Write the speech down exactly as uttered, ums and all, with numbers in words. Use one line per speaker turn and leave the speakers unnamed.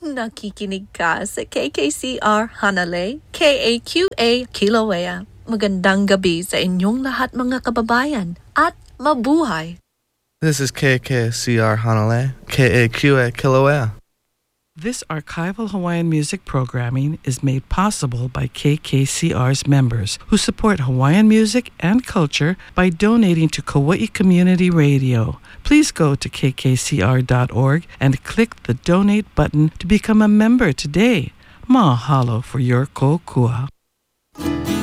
Nakikinig ka sa K K C R Hanalei, K A Q A Kilauea. Magandang gabi sa inyong lahat mga kababayan at mabuhay.
This is K K C R Hanalei, K A Q A Kilauea.
This archival Hawaiian music programming is made possible by K K C R's members who support Hawaiian music and culture by donating to Kauai Community Radio. Please go to k k c r dot org and click the donate button to become a member today. Mahalo for your kokua.